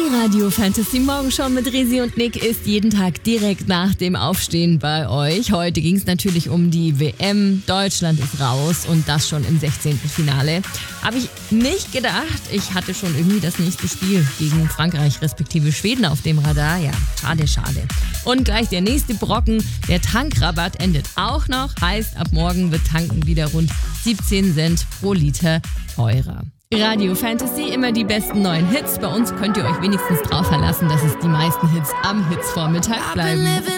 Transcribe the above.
Radio Fantasy Morgenshow mit Resi und Nick ist jeden Tag direkt nach dem Aufstehen bei euch. Heute ging es natürlich um die WM. Deutschland ist raus und das schon im 16. Finale. Habe ich nicht gedacht. Ich hatte schon irgendwie das nächste Spiel gegen Frankreich respektive Schweden auf dem Radar. Ja, schade. Und gleich der nächste Brocken. Der Tankrabatt endet auch noch. Heißt, ab morgen wird tanken wieder rund 17 Cent pro Liter teurer. Radio Fantasy, immer die besten neuen Hits. Bei uns könnt ihr euch wenigstens drauf verlassen, dass es die meisten Hits am Hitsvormittag bleiben.